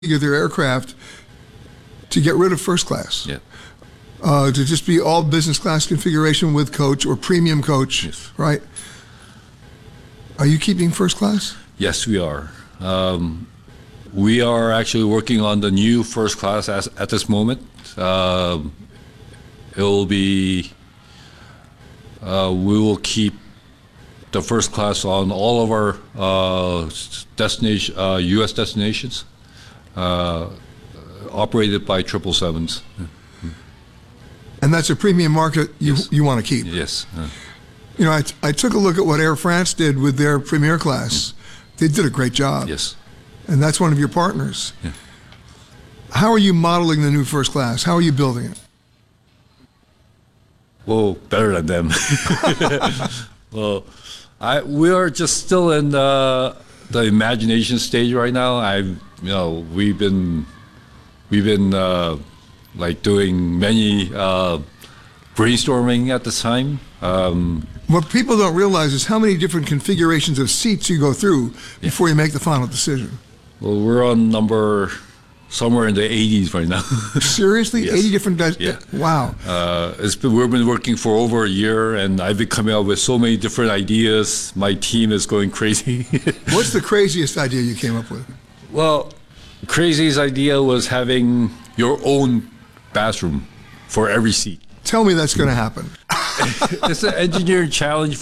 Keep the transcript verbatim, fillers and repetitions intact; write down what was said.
their aircraft to get rid of first class. Yeah. Uh, to just be all business class configuration with coach or premium coach, Yes. right? Are you keeping first class? Yes, we are. Um, we are actually working on the new first class as, at this moment. Um, it will be, uh, we will keep the first class on all of our uh, destination, uh, U S destinations, uh, operated by triple sevens. And that's a premium market you Yes. you want to keep. Yes. Uh, You know, I, I took a look at what Air France did with their premier class. They did a great job. yes. And that's one of your partners. Yeah. How are you modeling the new first class? How are you building it? Well, better than them. Well, I we are just still in the the imagination stage right now. I, you know, we've been we've been uh, like doing many uh, brainstorming at this time. Um, What people don't realize is how many different configurations of seats you go through before you make the final decision. well, we're on number somewhere in the eighties right now. Seriously? Yes. eighty different... Di- Yeah. Wow. Uh, it's been, we've been working for over a year, and I've been coming up with so many different ideas. My team is going crazy. What's the craziest idea you came up with? Well, craziest idea was having your own bathroom for every seat. Tell me that's going to happen. It's an engineering challenge